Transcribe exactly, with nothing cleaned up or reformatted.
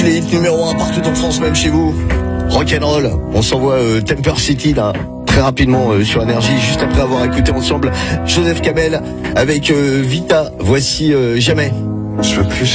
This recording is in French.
Les hits numéro un partout en France, même chez vous. Rock'n'roll, on s'envoie euh, Temper City là, très rapidement euh, sur Énergie, juste après avoir écouté ensemble Joseph Kamel avec euh, Vita. Voici euh, Jamais. Je veux plus